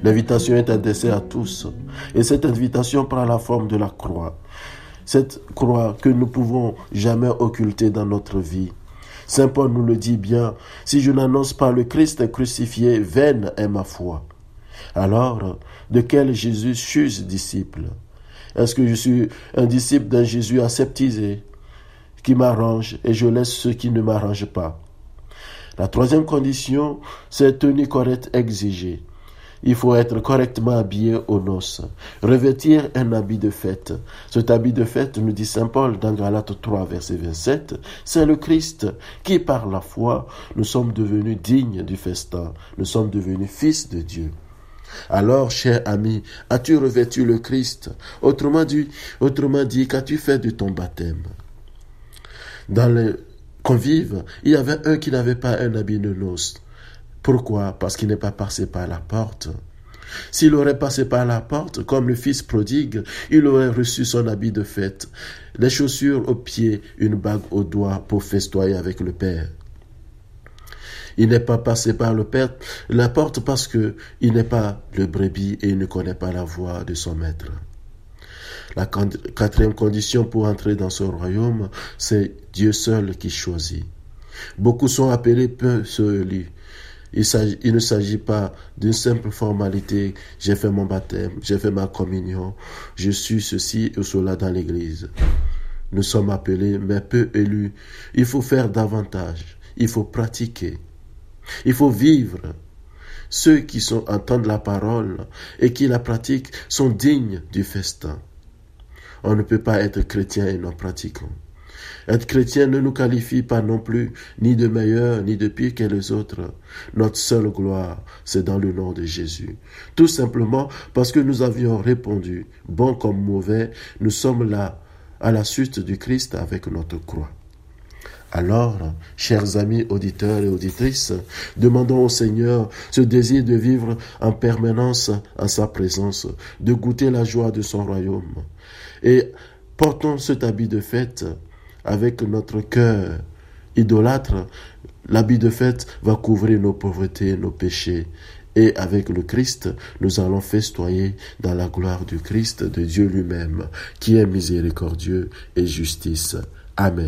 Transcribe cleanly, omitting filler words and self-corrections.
L'invitation est adressée à tous. Et cette invitation prend la forme de la croix. Cette croix que nous ne pouvons jamais occulter dans notre vie. Saint Paul nous le dit bien, « Si je n'annonce pas le Christ crucifié, vaine est ma foi. » Alors, de quel Jésus suis-je disciple? Est-ce que je suis un disciple d'un Jésus aseptisé, qui m'arrange et je laisse ceux qui ne m'arrangent pas? La troisième condition, c'est tenue correcte exigée. Il faut être correctement habillé aux noces, revêtir un habit de fête. Cet habit de fête, nous dit saint Paul dans Galates 3, verset 27, c'est le Christ qui, par la foi, nous sommes devenus dignes du festin. Nous sommes devenus fils de Dieu. Alors, cher ami, as-tu revêtu le Christ? Autrement dit, qu'as-tu fait de ton baptême? Dans les convives, il y avait un qui n'avait pas un habit de noces. Pourquoi? Parce qu'il n'est pas passé par la porte. S'il aurait passé par la porte, comme le fils prodigue, il aurait reçu son habit de fête, les chaussures aux pieds, une bague au doigt pour festoyer avec le Père. Il n'est pas passé par la porte parce qu'il n'est pas le brebis et il ne connaît pas la voix de son maître. La quatrième condition pour entrer dans ce royaume, c'est Dieu seul qui choisit. Beaucoup sont appelés, peu sont élus. Il ne s'agit pas d'une simple formalité. J'ai fait mon baptême, j'ai fait ma communion, je suis ceci ou cela dans l'église. Nous sommes appelés, mais peu élus. Il faut faire davantage. Il faut pratiquer. Il faut vivre. Ceux qui entendent la parole et qui la pratiquent sont dignes du festin. On ne peut pas être chrétien et non pratiquant. Être chrétien ne nous qualifie pas non plus ni de meilleur ni de pire que les autres. Notre seule gloire, c'est dans le nom de Jésus. Tout simplement parce que nous avions répondu, bon comme mauvais, nous sommes là à la suite du Christ avec notre croix. Alors, chers amis auditeurs et auditrices, demandons au Seigneur ce désir de vivre en permanence en sa présence, de goûter la joie de son royaume. Et portons cet habit de fête avec notre cœur idolâtre. L'habit de fête va couvrir nos pauvretés, nos péchés. Et avec le Christ, nous allons festoyer dans la gloire du Christ, de Dieu lui-même, qui est miséricordieux et justice. Amen.